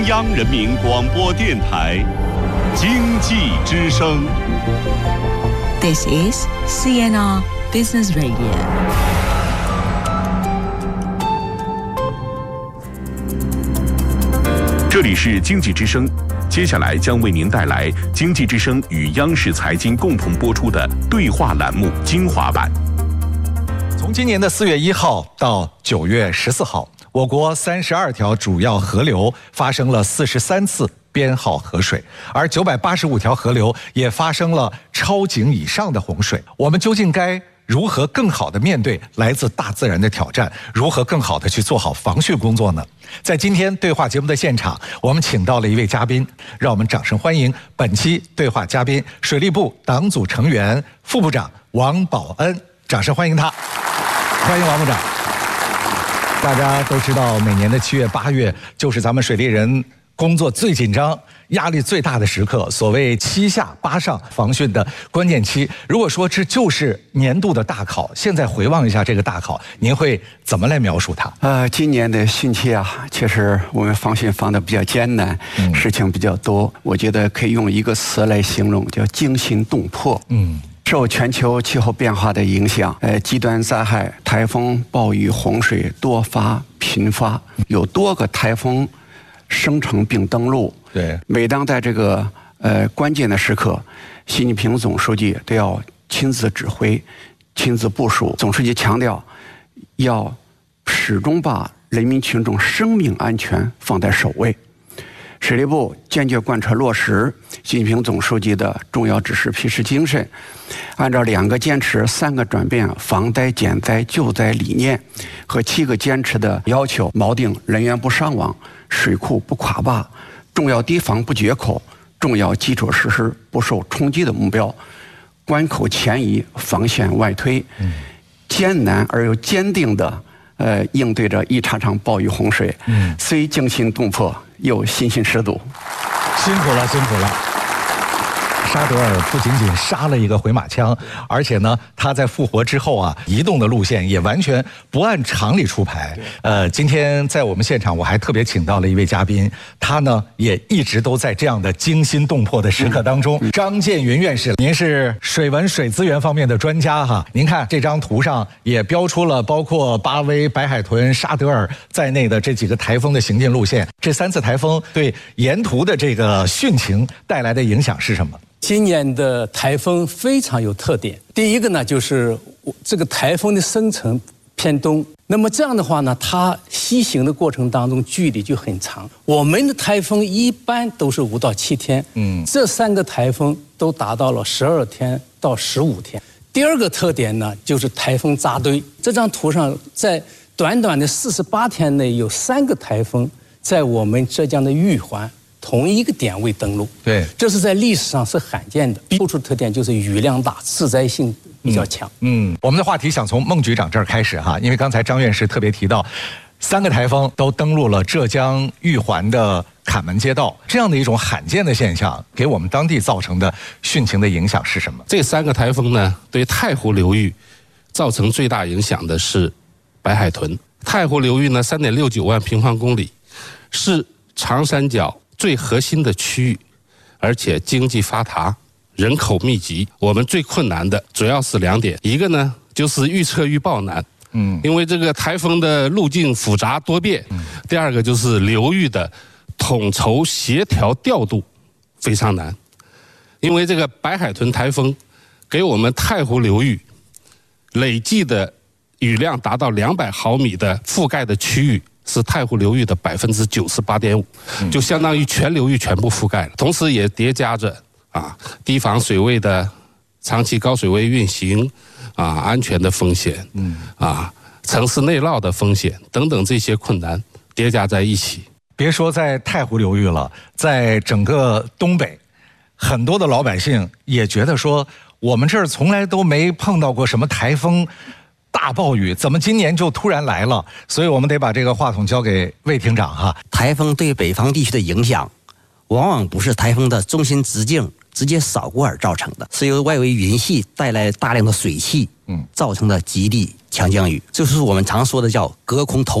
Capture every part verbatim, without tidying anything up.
央人民广播电台经济之声。 This is C N R Business Radio。 这里是经济之声，接下来将为您带来经济之声与央视财经共同播出的对话栏目精华版。 从今年的四月一号到九月十四号，我国三十二条主要河流发生了四十三次编号河水，而九百八十五条河流也发生了超警以上的洪水。我们究竟该如何更好地面对来自大自然的挑战？如何更好地去做好防汛工作呢？在今天对话节目的现场，我们请到了一位嘉宾，让我们掌声欢迎本期对话嘉宾水利部党组成员、副部长王宝恩，掌声欢迎他。欢迎王部长。大家都知道，每年的七月、八月就是咱们水利人工作最紧张、压力最大的时刻，所谓七下八上防汛的关键期。如果说这就是年度的大考，现在回望一下这个大考，您会怎么来描述它？ 呃，今年的汛期啊，确实我们防汛防得比较艰难，嗯、事情比较多。我觉得可以用一个词来形容，叫惊心动魄。嗯。受全球气候变化的影响，呃，极端灾害、台风、暴雨、洪水多发频发，有多个台风生成并登陆。 对， 每当在这个呃关键的时刻，习近平总书记都要亲自指挥、亲自部署。总书记强调，要始终把人民群众生命安全放在首位。水利部坚决贯彻落实习近平总书记的重要指示批示精神，按照两个坚持、三个转变、防灾减灾救灾理念和七个坚持的要求，锚定人员不伤亡、水库不垮坝、重要堤防不决口、重要基础设施不受冲击的目标，关口前移、防线外推，艰难而又坚定地呃应对着一场场暴雨洪水，虽惊心动魄，又信心十足。 辛苦了，辛苦了。沙德尔不仅仅杀了一个回马枪，而且呢，他在复活之后啊，移动的路线也完全不按常理出牌。呃，今天在我们现场，我还特别请到了一位嘉宾，他呢也一直都在这样的惊心动魄的时刻当中。嗯、张建云院士，您是水文水资源方面的专家哈，您看这张图上也标出了包括巴威、白海豚、沙德尔在内的这几个台风的行进路线。这三次台风对沿途的这个汛情带来的影响是什么？ 今年的台风非常有特点。第一个呢，就是这个台风的生成偏东，那么这样的话呢，它西行的过程当中距离就很长。我们的台风一般都是五到七天，嗯，这三个台风都达到了十二天到十五天。第二个特点呢，就是台风扎堆。这张图上，在短短的四十八天内，有三个台风在我们浙江的玉环同一个点位登陆， 对， 这是在历史上是罕见的。突出特点就是雨量大，致灾性比较强。 嗯，嗯我们的话题想从孟局长这儿开始哈，因为刚才张院士特别提到，三个台风都登陆了浙江玉环的坎门街道，这样的一种罕见的现象，给我们当地造成的汛情的影响是什么？ 这三个台风呢，对太湖流域造成最大影响的是白海豚。太湖流域呢，三点六九万平方公里，是长三角最核心的区域，而且经济发达，人口密集。我们最困难的主要是两点，一个呢就是预测预报难，嗯，因为这个台风的路径复杂多变；嗯、第二个就是流域的统筹协调调度非常难，因为这个白海豚台风给我们太湖流域累计的雨量达到两百毫米的覆盖的区域，是太湖流域的百分之九十八点五，就相当于全流域全部覆盖了。同时也叠加着啊堤防水位的长期高水位运行啊安全的风险，嗯啊城市内涝的风险等等这些困难叠加在一起。 别说在太湖流域了，在整个东北，很多的老百姓也觉得说，我们这儿从来都没碰到过什么台风大暴雨，怎么今年就突然来了？所以我们得把这个话筒交给魏厅长哈。 台风对北方地区的影响，往往不是台风的中心直径直接扫过而造成的，是由外围云系带来大量的水汽，嗯，造成的极地强降雨，就是我们常说的叫隔空投雨。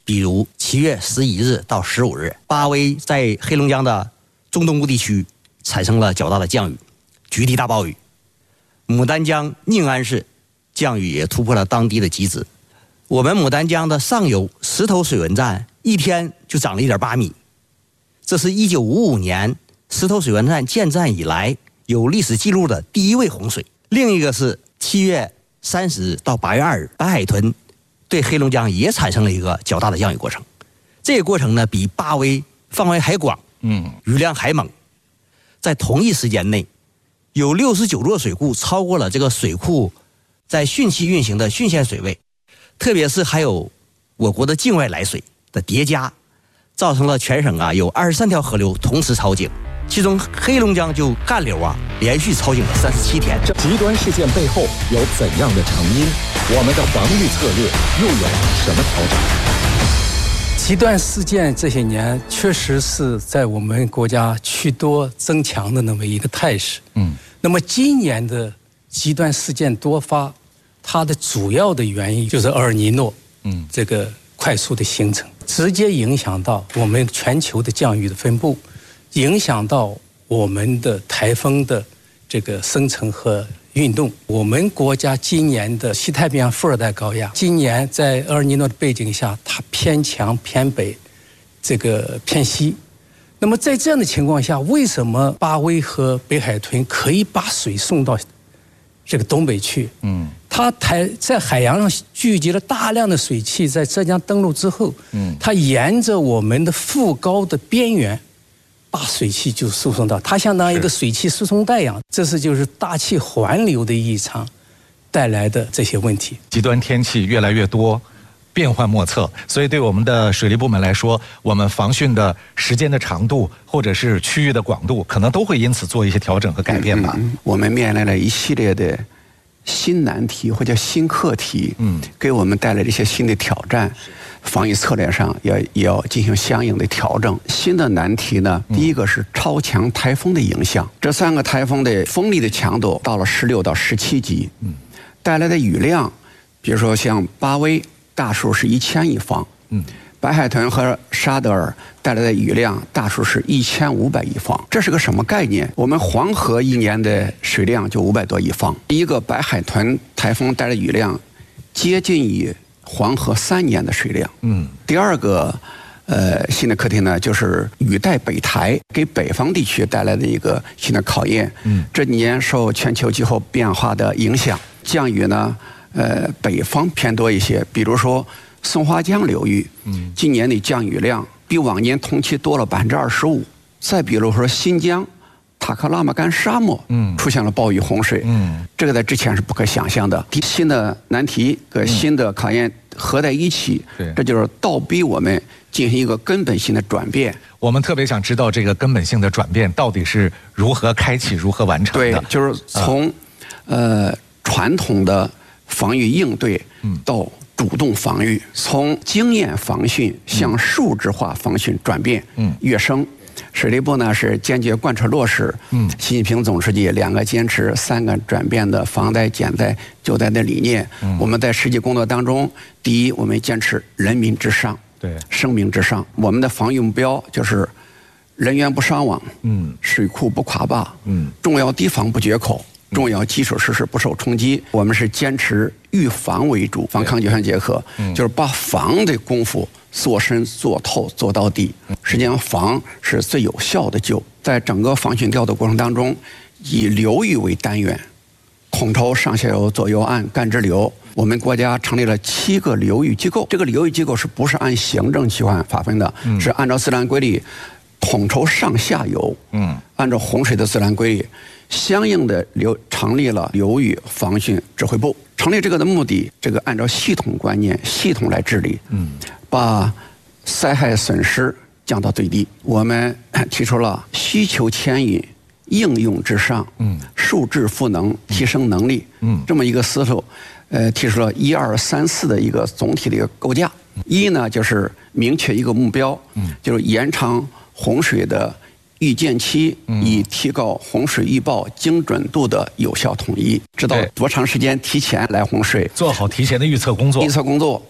比如七月十一日到十五日，巴威在黑龙江的中东部地区产生了较大的降雨，局地大暴雨。牡丹江宁安市降雨也突破了当地的极值。我们牡丹江的上游石头水文站一天就涨了 一点八米，这是一九五五年石头水文站建站以来有历史记录的第一位洪水。另一个是七月三十日到八月二日，白海豚对黑龙江也产生了一个较大的降雨过程。这个过程呢，比巴威范围还广，嗯，雨量还猛。在同一时间内，有六十九座水库超过了这个水库在汛期运行的汛限水位，特别是还有我国的境外来水的叠加，造成了全省啊有二十三条河流同时超警，其中黑龙江就干流啊连续超警了三十七天。 这极端事件背后有怎样的成因？我们的防御策略又有什么调整？ 极端事件这些年确实是在我们国家趋多增强的那么一个态势。嗯，那么今年的极端事件多发，它的主要的原因就是厄尔尼诺，嗯，这个快速的形成，直接影响到我们全球的降雨的分布，影响到我们的台风的这个生成和运动。我们国家今年的西太平洋副热带高压，今年在厄尔尼诺的背景下，它偏强偏北，这个偏西。那么在这样的情况下，为什么巴威和北海豚可以把水送到这个东北去？嗯，它台在海洋上聚集了大量的水汽，在浙江登陆之后，嗯，它沿着我们的副高的边缘，把水汽就输送到，它相当于一个水汽输送带一样。这是就是大气环流的异常带来的这些问题。 极端天气越来越多，变幻莫测，所以对我们的水利部门来说，我们防汛的时间的长度或者是区域的广度，可能都会因此做一些调整和改变吧。 嗯嗯、我们面临了一系列的新难题或者新课题，嗯，给我们带来了一些新的挑战。防御策略上也也要进行相应的调整。新的难题呢，第一个是超强台风的影响，这三个台风的风力的强度到了十六到十七级，嗯，带来的雨量，比如说像巴威大数是一千亿方，嗯，白海豚和沙德尔带来的雨量大数是一千五百亿方。这是个什么概念？我们黄河一年的水量就五百多亿方，一个白海豚台风带来的雨量接近于黄河三年的水量。嗯，第二个，呃，新的课题呢，就是雨带北抬给北方地区带来的一个新的考验。嗯，这几年受全球气候变化的影响，降雨呢，呃，北方偏多一些。比如说松花江流域，嗯，今年的降雨量比往年同期多了百分之二十五。再比如说新疆塔克拉玛干沙漠，嗯，出现了暴雨洪水，嗯，这个在之前是不可想象的。新的难题和新的考验合在一起，嗯，这就是倒逼我们进行一个根本性的转变。 我们特别想知道这个根本性的转变到底是如何开启、如何完成的。 对，就是从、嗯、呃传统的防御应对到主动防御，从经验防汛向数字化防汛转变，嗯，跃升。水利部呢是坚决贯彻落实，嗯，习近平总书记两个坚持、三个转变的防灾、减灾、救灾的理念。嗯，我们在实际工作当中，第一，我们坚持人民至上，对，生命至上。我们的防御目标就是人员不伤亡，嗯，水库不垮坝，嗯，重要堤防不决口，重要基础设施不受冲击。我们是坚持预防为主，防抗救援结合，嗯，就是把防的功夫做深做透做到底。实际上防是最有效的救。在整个防汛调度过程当中，以流域为单元，统筹上下游左右岸干支流。我们国家成立了七个流域机构，这个流域机构是不是按行政机关划分的，嗯，是按照自然规律统筹上下游，嗯，按照洪水的自然规律相应的流成立了流域防汛指挥部。成立这个的目的，这个按照系统观念系统来治理，嗯，把灾害损失降到最低。我们提出了需求牵引、应用至上、嗯，数质赋能、提升能力，嗯，这么一个思路，呃，提出了一二三四的一个总体的一个构架。一呢，就是明确一个目标，嗯，就是延长洪水的预见期，以提高洪水预报精准度的有效统一，知道多长时间提前来洪水， 做好提前的预测工作。 预测工作，嗯，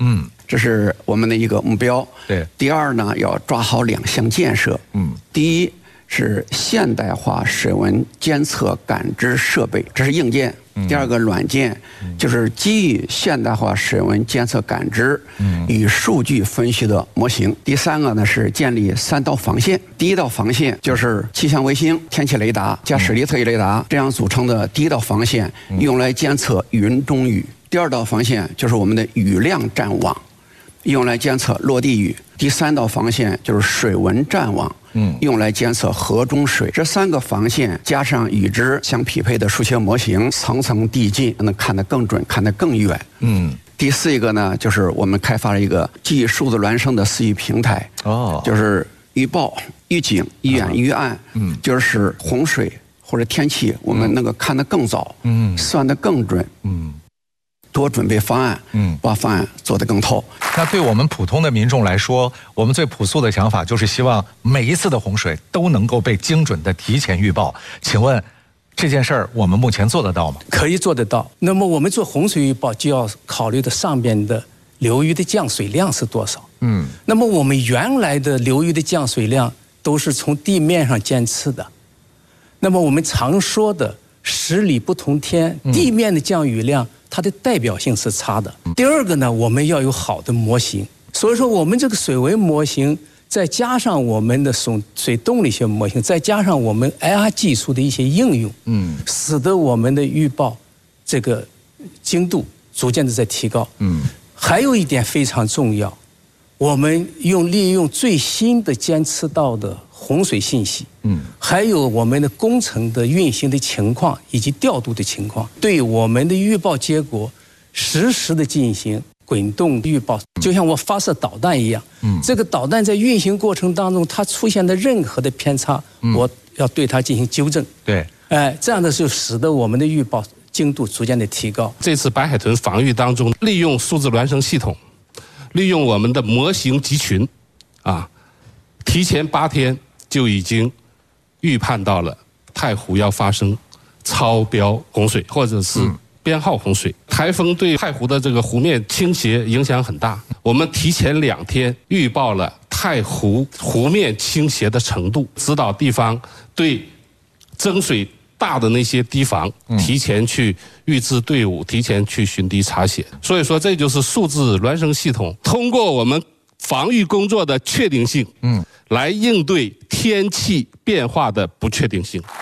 这是我们的一个目标。 对。 第二呢，要抓好两项建设。 嗯。 第一是现代化水文监测感知设备，这是硬件。第二个软件就是基于现代化水文监测感知与数据分析的模型。第三个呢是建立三道防线。第一道防线就是气象卫星、天气雷达加水力特异雷达这样组成的第一道防线，用来监测云中雨。第二道防线就是我们的雨量战网，用来监测落地雨。第三道防线就是水文战网，嗯，用来监测河中水。这三个防线加上与之相匹配的数学模型，层层递进，能看得更准，看得更远。嗯。第四一个呢，就是我们开发了一个基于数字孪生的四域平台。哦。就是预报、预警、预演、预案。嗯。就是使洪水或者天气，我们能够看得更早，嗯，算得更准。嗯。多准备方案，嗯，把方案做得更透。 那对我们普通的民众来说，我们最朴素的想法就是希望每一次的洪水都能够被精准的提前预报。请问这件事儿我们目前做得到吗？ 可以做得到。那么我们做洪水预报就要考虑的上边的流域的降水量是多少？嗯，那么我们原来的流域的降水量都是从地面上监测的。那么我们常说的十里不同天，地面的降雨量，它的代表性是差的。第二个呢，我们要有好的模型，所以说我们这个水文模型，再加上我们的水水动力学模型，再加上我们 I R 技术的一些应用，嗯，使得我们的预报这个精度逐渐的在提高。嗯，还有一点非常重要，我们用利用最新的监测到的洪水信息，嗯，还有我们的工程的运行的情况以及调度的情况，对我们的预报结果实时的进行滚动预报，就像我发射导弹一样，嗯，这个导弹在运行过程当中，它出现的任何的偏差，嗯，我要对它进行纠正。 对， 哎，这样的就使得我们的预报精度逐渐的提高。 这次白海豚防御当中，利用数字孪生系统，利用我们的模型集群，啊，提前八天就已经预判到了太湖要发生超标洪水，或者是编号洪水。台风对太湖的这个湖面倾斜影响很大，我们提前两天预报了太湖湖面倾斜的程度，指导地方对增水大的那些堤防提前去预置队伍，提前去巡堤查险。所以说，这就是数字孪生系统通过我们防御工作的确定性，嗯，来应对天气变化的不确定性。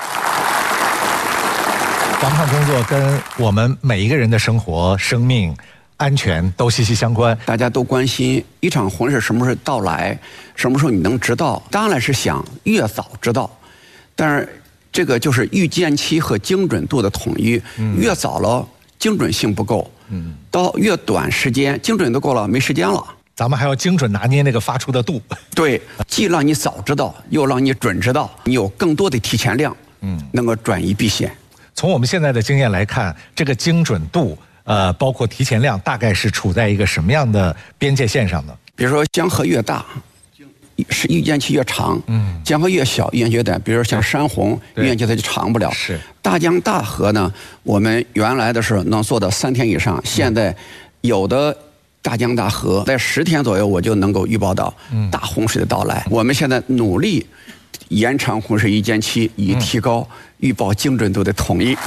防范工作跟我们每一个人的生活、生命安全都息息相关。 大家都关心一场洪水什么时候到来，什么时候你能知道？当然是想越早知道，但是这个就是预见期和精准度的统一。嗯、越早了，精准性不够；嗯、到越短时间，精准度够了，没时间了。 咱们还要精准拿捏那个发出的度。 对，既让你早知道，又让你准知道，你有更多的提前量，嗯，能够转移避险。 从我们现在的经验来看，这个精准度，呃，包括提前量，大概是处在一个什么样的边界线上呢？ 比如说江河越大，是预见期越长；嗯，江河越小，预见期越短。比如说像山洪，预见期它就长不了。 是大江大河呢，我们原来的是能做到三天以上，现在有的大江大河在十天左右，我就能够预报到大洪水的到来。嗯、我们现在努力延长洪水预见期，以提高预报精准度的统一。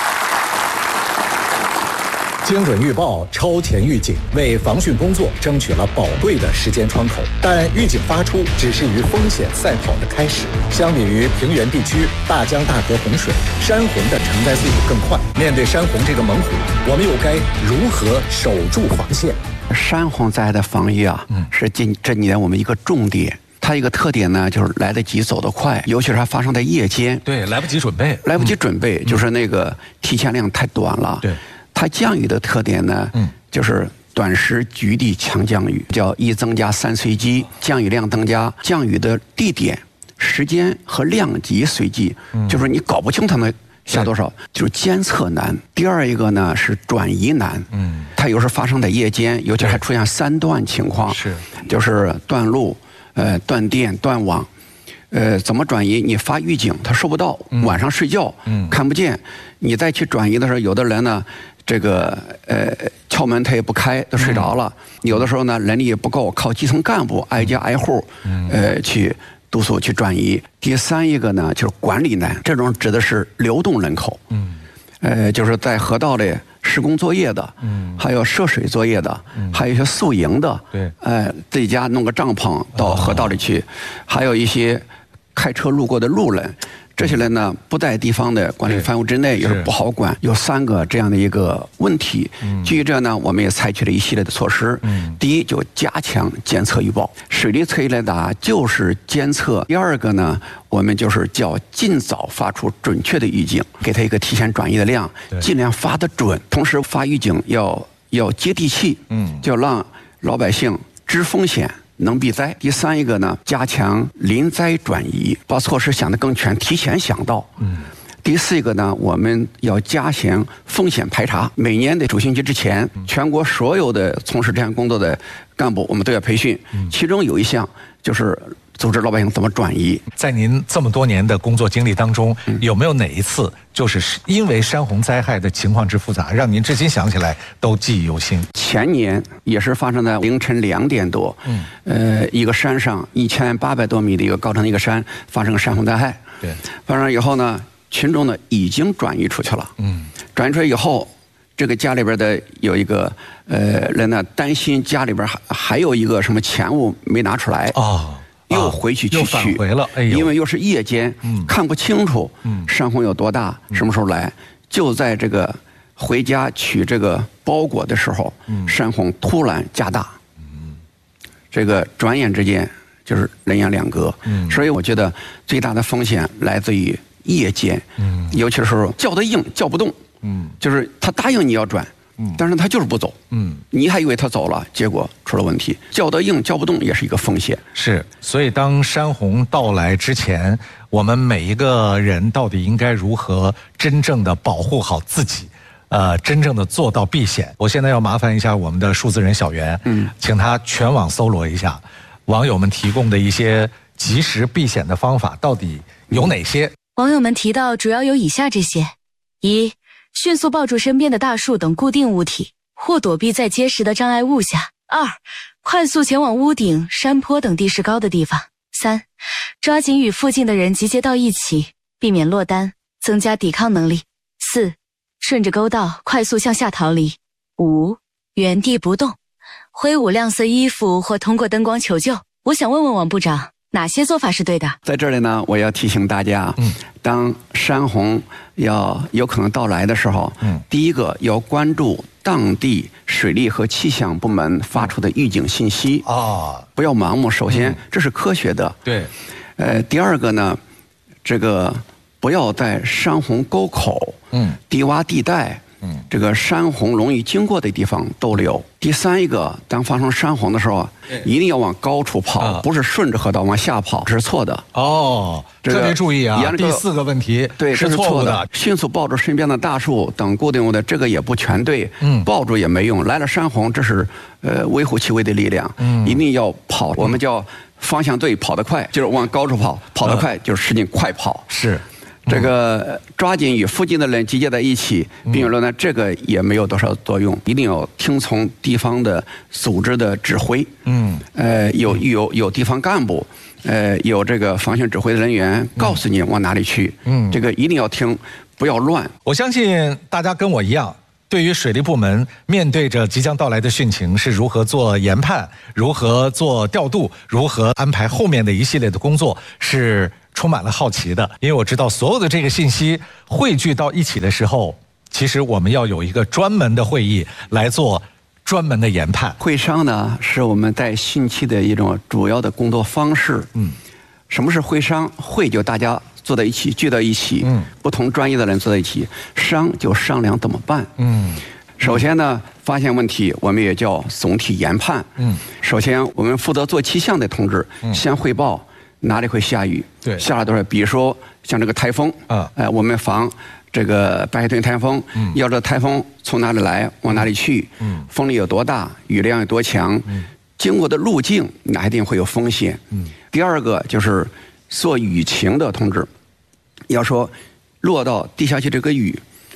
精准预报、超前预警，为防汛工作争取了宝贵的时间窗口。但预警发出只是与风险赛跑的开始。相比于平原地区大江大河洪水，山洪的承载速度更快。面对山洪这个猛虎，我们又该如何守住防线？ 山洪灾害的防御啊，是近这几年我们一个重点。它一个特点呢，就是来得及，走得快，尤其是它发生在夜间。 对，来不及准备， 来不及准备，嗯、就是那个提前量太短了。 对， 它降雨的特点呢，嗯，就是短时局地强降雨，叫一增加三随机，降雨量增加，降雨的地点、时间和量级随机，嗯、就是你搞不清它能下多少，就是监测难。第二一个呢是转移难，嗯，它有时发生在夜间，尤其还出现三断情况， 是， 就是断路。呃，断电、断网，呃，怎么转移？你发预警，他收不到，嗯、晚上睡觉，嗯、看不见。你再去转移的时候，有的人呢，这个呃悄敲门他也不开，都睡着了。有的时候呢，人力也不够，靠基层干部挨家挨户，呃，去督促去转移。第三一个呢，就是管理难，这种指的是流动人口，嗯，呃，就是在河道里施工作业的，嗯，还有涉水作业的，嗯，还有一些宿营的，对，呃，自己家弄个帐篷到河道里去，哦、还有一些开车路过的路人。这些人呢不在地方的管理范围之内，也是不好管。有三个这样的一个问题。基于这呢，我们也采取了一系列的措施。嗯、第一，就加强监测预报。水利测一雷达就是监测。第二个呢，我们就是叫尽早发出准确的预警，给它一个提前转移的量，尽量发得准。同时发预警要要接地气，嗯，就让老百姓知风险。能避灾。第三一个呢，加强临灾转移，把措施想得更全，提前想到。嗯。第四一个呢，我们要加强风险排查。每年的主星期之前，全国所有的从事这项工作的干部，我们都要培训。其中有一项就是组织老百姓怎么转移。 在您这么多年的工作经历当中，有没有哪一次就是因为山洪灾害的情况之复杂，让您至今想起来都记忆犹新？ 前年也是发生在凌晨两点多，嗯，呃，一个山上一千八百多米的一个高程的一个山发生了山洪灾害。对，发生以后呢，群众呢已经转移出去了。嗯，转移出去以后，这个家里边的有一个呃人呢，担心家里边还还有一个什么钱物没拿出来。哦。又回去去取，又返回了，哎呦， 因为又是夜间，嗯，看不清楚，嗯，山洪有多大，什么时候来，就在这个回家取这个包裹的时候，嗯，山洪突然加大，嗯，这个转眼之间就是人仰两隔，嗯，所以我觉得最大的风险来自于夜间，嗯，尤其是叫得硬叫不动，嗯，就是他答应你要转。但是他就是不走，嗯，你还以为他走了，结果出了问题，叫得硬叫不动也是一个风险。 是，所以当山洪到来之前，我们每一个人到底应该如何真正的保护好自己，呃，真正的做到避险？我现在要麻烦一下我们的数字人小袁，嗯，请他全网搜罗一下网友们提供的一些及时避险的方法到底有哪些。 网友们提到主要有以下这些：一。迅速抱住身边的大树等固定物体，或躲避在结实的障碍物下。二，快速前往屋顶、山坡等地势高的地方。三，抓紧与附近的人集结到一起，避免落单，增加抵抗能力。四，顺着沟道快速向下逃离。五，原地不动，挥舞亮色衣服或通过灯光求救。我想问问王部长，哪些做法是对的？ 在这里呢，我要提醒大家，嗯，当山洪要有可能到来的时候，嗯，第一个要关注当地水利和气象部门发出的预警信息啊、哦，不要盲目。首先，嗯、这是科学的，对。呃，第二个呢，这个不要在山洪沟口、嗯，低洼地带。嗯，这个山洪容易经过的地方逗留。第三一个，当发生山洪的时候，一定要往高处跑，啊、不是顺着河道往下跑，这是错的。哦， 这个、特别注意啊！第四个问题， 对， 是错误的。 迅速抱住身边的大树等固定物的，这个也不全对。嗯，抱住也没用。来了山洪，这是呃微乎其微的力量。嗯，一定要跑。我们叫方向对，跑得快，就是往高处跑，跑得快、嗯、就是使劲快跑。 是。 这个抓紧与附近的人集结在一起，并且说呢，这个也没有多少作用，一定要听从地方的组织的指挥。嗯，呃，有有有地方干部，呃，有这个防汛指挥的人员告诉你往哪里去。嗯，这个一定要听，不要乱。 我相信大家跟我一样，对于水利部门面对着即将到来的汛情是如何做研判、如何做调度、如何安排后面的一系列的工作是充满了好奇的。因为我知道所有的这个信息汇聚到一起的时候，其实我们要有一个专门的会议来做专门的研判。 会商呢是我们在汛期的一种主要的工作方式。嗯，什么是会商？会就大家坐在一起，聚到一起，嗯，不同专业的人坐在一起，商就商量怎么办。嗯，首先呢，发现问题，我们也叫总体研判。嗯，首先我们负责做气象的同志，嗯、先汇报哪里会下雨，对，下了多少？比如说像这个台风，啊，哎、呃，我们防这个白海豚台风，嗯，要这台风从哪里来，往哪里去，嗯，风力有多大，雨量有多强，嗯，经过的路径哪一定会有风险，嗯。第二个就是做雨情的同志，要说落到地下去这个雨，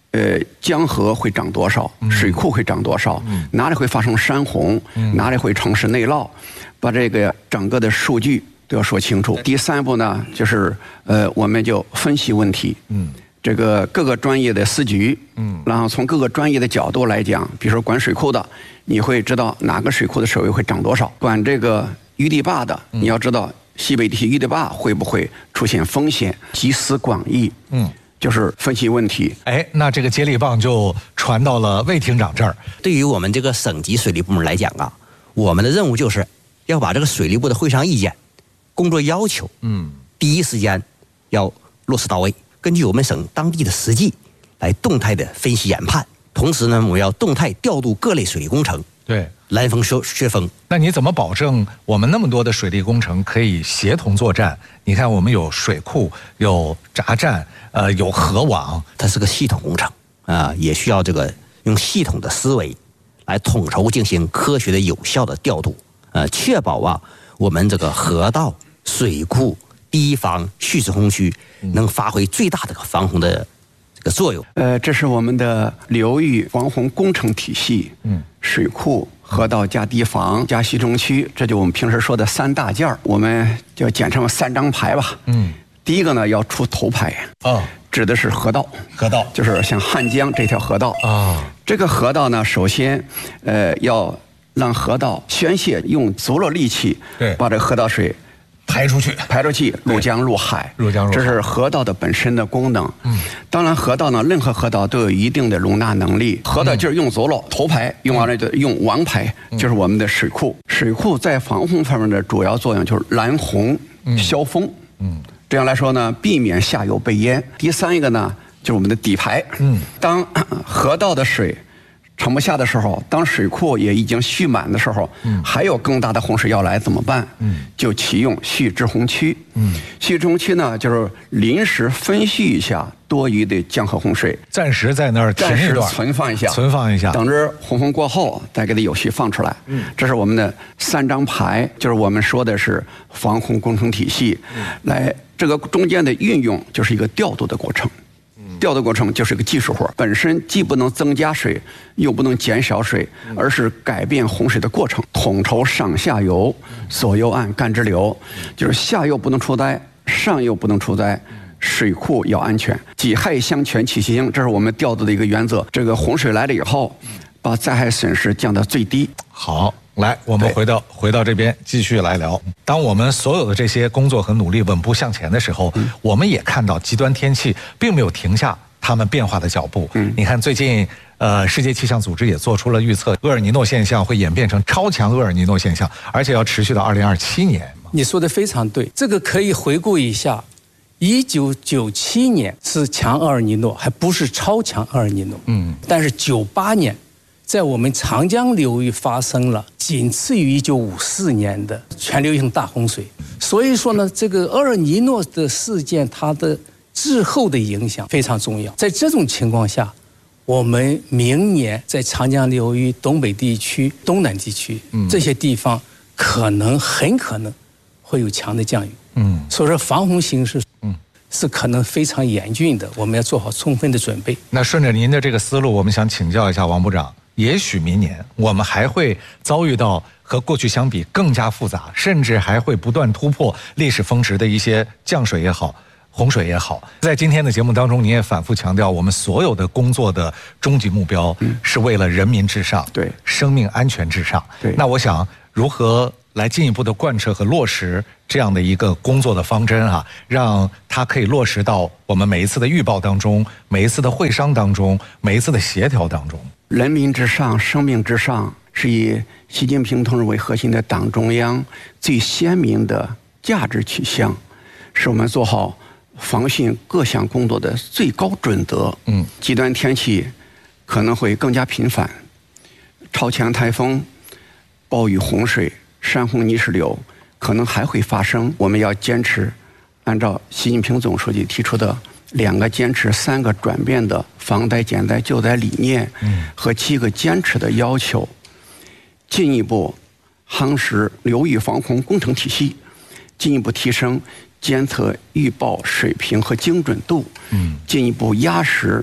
呃，江河会涨多少，水库会涨多少，嗯、哪里会发生山洪，嗯、哪里会城市内涝，把这个整个的数据都要说清楚。第三步呢，就是呃，我们就分析问题，嗯，这个各个专业的司局，嗯，然后从各个专业的角度来讲，比如说管水库的，你会知道哪个水库的水位会涨多少；管这个余地坝的，你要知道西北地区余地坝会不会出现风险，集思广益，嗯。就是分析问题。 哎，那这个接力棒就传到了魏厅长这儿。 对于我们这个省级水利部门来讲啊，我们的任务就是要把这个水利部的会商意见、工作要求，嗯，第一时间要落实到位，根据我们省当地的实际来动态的分析研判。同时呢，我们要动态调度各类水利工程， 对， 拦风削削峰。 那你怎么保证我们那么多的水利工程可以协同作战？你看，我们有水库，有闸站，呃，有河网， 它是个系统工程啊、呃，也需要这个用系统的思维来统筹进行科学的、有效的调度，呃，确保啊我们这个河道、水库、堤防、蓄水洪区能发挥最大的防洪的这个作用。 呃，这是我们的流域防洪工程体系，嗯，水库、河道加堤防加蓄洪区，这就我们平时说的三大件儿，我们就简称三张牌吧。嗯，第一个呢要出头牌啊、哦，指的是河道， 河道就是像汉江这条河道啊、哦。这个河道呢，首先呃要让河道宣泄，用足了力气，对，把这个河道水排出去， 排出去，入江入海， 入江入海， 这是河道的本身的功能。嗯，当然河道呢，任何河道都有一定的容纳能力。河道就是用足了，头排用完了就用王牌，就是我们的水库。水库在防洪方面的主要作用就是拦洪、消峰。嗯，这样来说呢，避免下游被淹。第三一个呢，就是我们的底排。嗯，当河道的水盛不下的时候，当水库也已经蓄满的时候，嗯，还有更大的洪水要来怎么办？嗯，就启用蓄滞洪区。嗯，蓄滞洪区呢，就是临时分蓄一下多余的江河洪水， 暂时在那儿停一段， 存放一下， 存放一下， 等着洪峰过后再给它有序放出来。嗯，这是我们的三张牌，就是我们说的是防洪工程体系。嗯，来，这个中间的运用就是一个调度的过程。调度过程就是个技术活，本身既不能增加水，又不能减少水，而是改变洪水的过程，统筹上下游，左右岸干支流，就是下游不能出灾，上游不能出灾，水库要安全，己亥相权取其轻，这是我们调度的一个原则。这个洪水来了以后，把灾害损失降到最低。 好。来，我们回到回到这边继续来聊。当我们所有的这些工作和努力稳步向前的时候，嗯、我们也看到极端天气并没有停下它们变化的脚步。嗯，你看最近，呃，世界气象组织也做出了预测，厄尔尼诺现象会演变成超强厄尔尼诺现象，而且要持续到二零二七年。 你说的非常对，这个可以回顾一下，一九九七年是强厄尔尼诺，还不是超强厄尔尼诺。嗯，但是九八年。在我们长江流域发生了仅次于一九五四年的全流性大洪水，所以说呢，这个厄尔尼诺的事件它的滞后的影响非常重要。在这种情况下，我们明年在长江流域东北地区、东南地区、嗯、这些地方，可能很可能会有强的降雨。嗯，所以说防洪形势，嗯。是可能非常严峻的，我们要做好充分的准备。 那顺着您的这个思路，我们想请教一下王部长，也许明年我们还会遭遇到和过去相比更加复杂，甚至还会不断突破历史峰值的一些降水也好、洪水也好。在今天的节目当中，您也反复强调，我们所有的工作的终极目标是为了人民至上，对，生命安全至上。对，那我想如何来进一步的贯彻和落实这样的一个工作的方针啊，让它可以落实到我们每一次的预报当中，每一次的会商当中，每一次的协调当中。 人民至上，生命至上，是以习近平同志为核心的党中央最鲜明的价值取向，是我们做好防汛各项工作的最高准则。嗯，极端天气可能会更加频繁，超强台风、暴雨洪水、山洪泥石流可能还会发生，我们要坚持按照习近平总书记提出的两个坚持、三个转变的防灾减灾救灾理念和七个坚持的要求，进一步夯实流域防洪工程体系，进一步提升监测预报水平和精准度，进一步压实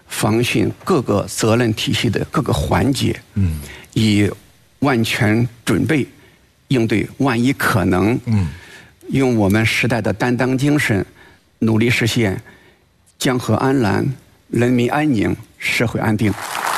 防汛各个责任体系的各个环节，嗯，以万全准备应对万一可能，嗯，用我们时代的担当精神，努力实现江河安澜、人民安宁、社会安定。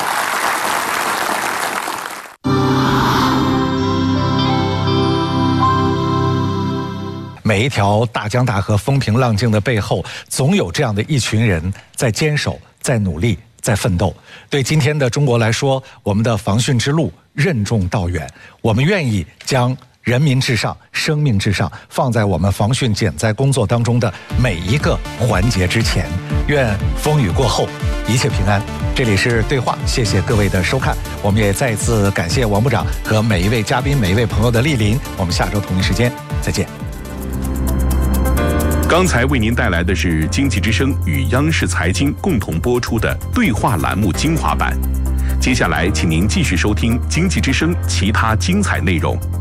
每一条大江大河风平浪静的背后，总有这样的一群人在坚守、在努力、在奋斗。对今天的中国来说，我们的防汛之路任重道远，我们愿意将人民至上、生命至上放在我们防汛减灾工作当中的每一个环节之前。愿风雨过后一切平安。这里是对话，谢谢各位的收看。我们也再次感谢王部长和每一位嘉宾、每一位朋友的莅临。我们下周同一时间再见。 刚才为您带来的是经济之声与央视财经共同播出的对话栏目精华版。接下来，请您继续收听经济之声其他精彩内容。